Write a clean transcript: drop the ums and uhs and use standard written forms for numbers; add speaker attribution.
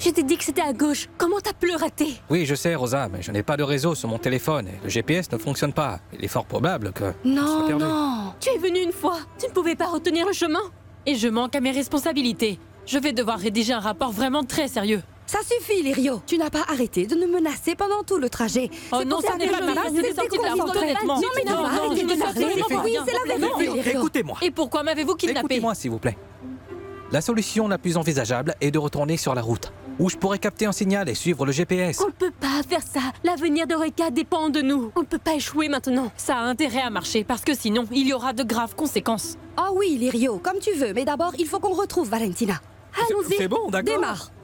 Speaker 1: Je t'ai dit que c'était à gauche. Comment t'as pu le rater?
Speaker 2: Oui, je sais, Rosa, mais je n'ai pas de réseau sur mon téléphone et le GPS ne fonctionne pas. Il est fort probable que... je sois
Speaker 3: Non,
Speaker 2: perdu.
Speaker 3: non.
Speaker 1: Tu es venu une fois. Tu ne pouvais pas retenir le chemin.
Speaker 4: Et je manque à mes responsabilités. Je vais devoir rédiger un rapport vraiment très sérieux.
Speaker 3: Ça suffit, Lirio. Tu n'as pas arrêté de nous menacer pendant tout le trajet.
Speaker 4: Oh
Speaker 3: C'est
Speaker 4: non,
Speaker 3: pour
Speaker 4: ça
Speaker 3: ça
Speaker 4: n'est
Speaker 3: que
Speaker 4: pas
Speaker 3: je
Speaker 4: ma
Speaker 3: menace,
Speaker 4: faute, je
Speaker 3: c'est
Speaker 4: suis sortie de la
Speaker 3: quoi,
Speaker 4: route,
Speaker 3: Lirio?
Speaker 4: honnêtement.
Speaker 3: Non, mais tu
Speaker 4: Non,
Speaker 3: vas
Speaker 4: non,
Speaker 3: arrêter
Speaker 4: je
Speaker 3: de
Speaker 4: ne sais
Speaker 3: parler.
Speaker 4: absolument
Speaker 3: Oui,
Speaker 4: rien.
Speaker 3: c'est la
Speaker 4: Non,
Speaker 3: vérité, Lirio.
Speaker 2: Écoutez-moi.
Speaker 4: Et pourquoi m'avez-vous kidnappé?
Speaker 2: Écoutez-moi, s'il vous plaît. La solution la plus envisageable est de retourner sur la route, où je pourrais capter un signal et suivre le GPS.
Speaker 1: On ne peut pas faire ça. L'avenir d'Eureka dépend de nous. On ne peut pas échouer maintenant.
Speaker 4: Ça a intérêt à marcher, parce que sinon, il y aura de graves conséquences.
Speaker 3: Oh oui, Lirio, comme tu veux. Mais d'abord, il faut qu'on retrouve Valentina.
Speaker 1: Allons-y.
Speaker 2: C'est bon, d'accord.
Speaker 3: Démarre.